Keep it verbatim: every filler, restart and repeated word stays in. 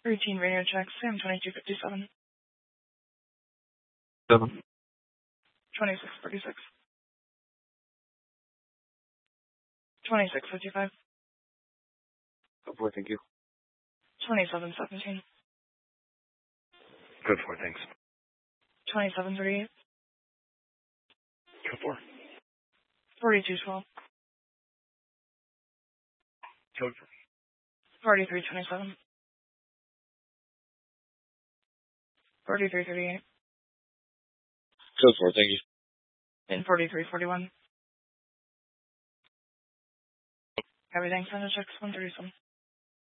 Routine radio check, Sam twenty-two fifty-seven. Seven. twenty-six thirty-six. twenty-six fifty-five. Go for it, thank you. twenty-seven seventeen. Good for it, thanks. twenty-seven thirty-eight. Go for it. forty-two twelve. Go for it. forty-three twenty-seven. forty-three thirty-eight. Go for it, thank you. And forty-three forty-one. Everything, send a check, one thirty-seven.